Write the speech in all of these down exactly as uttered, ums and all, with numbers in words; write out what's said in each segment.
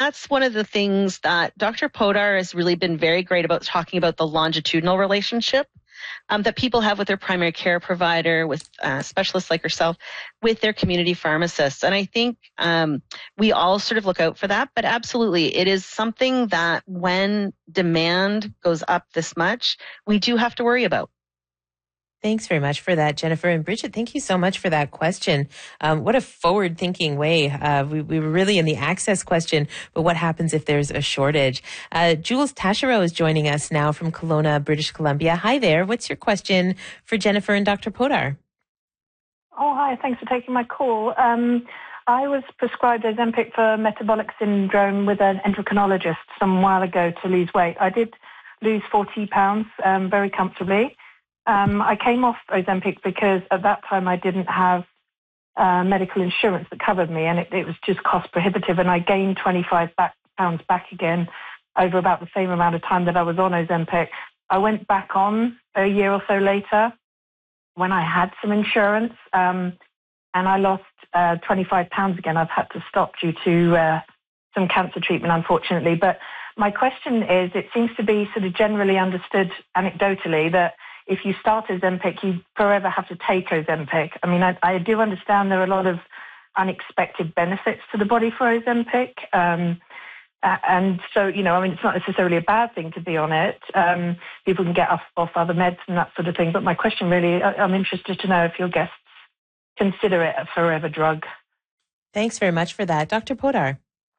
that's one of the things that Doctor Podar has really been very great about, talking about the longitudinal relationship um, that people have with their primary care provider, with uh, specialists like yourself, with their community pharmacists. And I think um, we all sort of look out for that. But absolutely, it is something that when demand goes up this much, we do have to worry about. Thanks very much for that, Jennifer. And Bridget, thank you so much for that question. Um, what a forward-thinking way. Uh, we, we were really in the access question, but what happens if there's a shortage? Uh, Jules Taschereau is joining us now from Kelowna, British Columbia. Hi there. What's your question for Jennifer and Doctor Podar? Oh, hi. Thanks for taking my call. Um, I was prescribed Ozempic for metabolic syndrome with an endocrinologist some while ago to lose weight. I did lose forty pounds um, very comfortably. Um, I came off Ozempic because at that time I didn't have uh, medical insurance that covered me, and it, it was just cost prohibitive, and I gained twenty-five back, pounds back again over about the same amount of time that I was on Ozempic. I went back on a year or so later when I had some insurance, um, and I lost uh, twenty-five pounds again. I've had to stop due to uh, some cancer treatment, unfortunately. But my question is, it seems to be sort of generally understood anecdotally that if you start Ozempic, you forever have to take Ozempic. I mean, I, I do understand there are a lot of unexpected benefits to the body for Ozempic. Um, and so, you know, I mean, it's not necessarily a bad thing to be on it. Um, people can get off, off other meds and that sort of thing. But my question really, I, I'm interested to know if your guests consider it a forever drug. Thanks very much for that. Doctor Podar.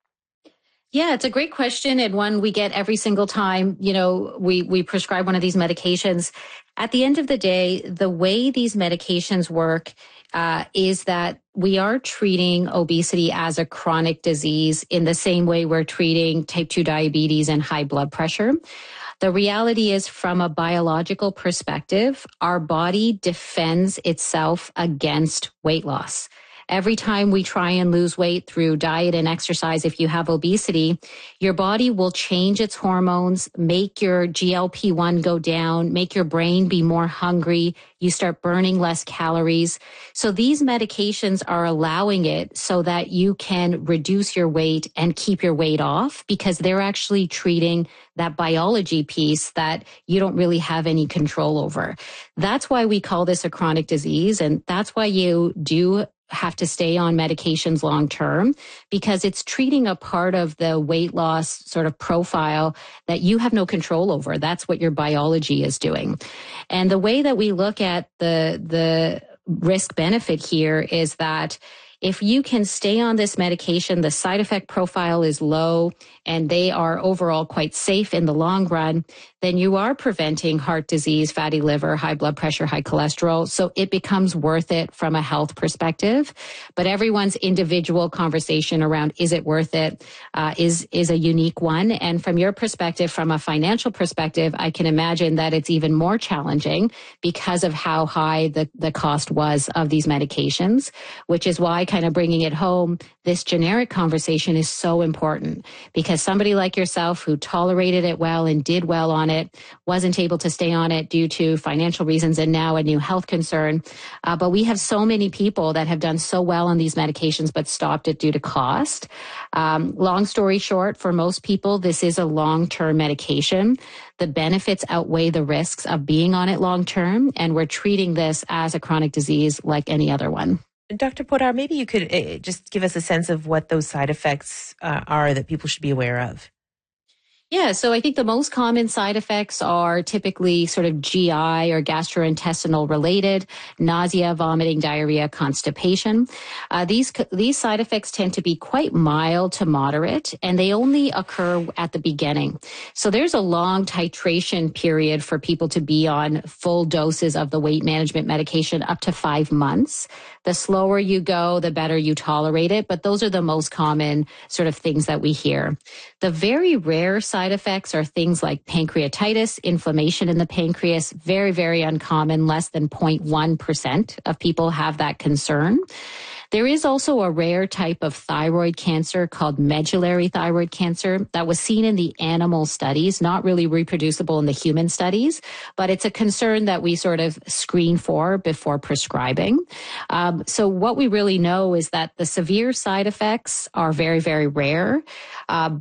Yeah, it's a great question, and one we get every single time, you know, we, we prescribe one of these medications. At the end of the day, the way these medications work uh, is that we are treating obesity as a chronic disease in the same way we're treating type two diabetes and high blood pressure. The reality is, from a biological perspective, our body defends itself against weight loss. Every time we try and lose weight through diet and exercise, if you have obesity, your body will change its hormones, make your G L P one go down, make your brain be more hungry. You start burning less calories. So these medications are allowing it so that you can reduce your weight and keep your weight off, because they're actually treating that biology piece that you don't really have any control over. That's why we call this a chronic disease. And that's why you do have to stay on medications long term, because it's treating a part of the weight loss sort of profile that you have no control over. That's what your biology is doing. And the way that we look at the the risk benefit here is that if you can stay on this medication, the side effect profile is low and they are overall quite safe in the long run, then you are preventing heart disease, fatty liver, high blood pressure, high cholesterol. So it becomes worth it from a health perspective. But everyone's individual conversation around is it worth it uh, is, is a unique one. And from your perspective, from a financial perspective, I can imagine that it's even more challenging because of how high the, the cost was of these medications, which is why kind of bringing it home, this generic conversation is so important, because somebody like yourself who tolerated it well and did well on it wasn't able to stay on it due to financial reasons and now a new health concern. Uh, but we have so many people that have done so well on these medications but stopped it due to cost. Um, long story short, for most people, this is a long-term medication. The benefits outweigh the risks of being on it long-term, and we're treating this as a chronic disease like any other one. Doctor Podar, maybe you could uh, just give us a sense of what those side effects uh, are that people should be aware of. Yeah, so I think the most common side effects are typically sort of G I or gastrointestinal related: nausea, vomiting, diarrhea, constipation. Uh, these these side effects tend to be quite mild to moderate, and they only occur at the beginning. So there's a long titration period for people to be on full doses of the weight management medication, up to five months. The slower you go, the better you tolerate it. But those are the most common sort of things that we hear. The very rare side effects are things like pancreatitis, inflammation in the pancreas, very, very uncommon. Less than zero point one percent of people have that concern. There is also a rare type of thyroid cancer called medullary thyroid cancer that was seen in the animal studies, not really reproducible in the human studies, but it's a concern that we sort of screen for before prescribing. Um, so what we really know is that the severe side effects are very, very rare. Uh,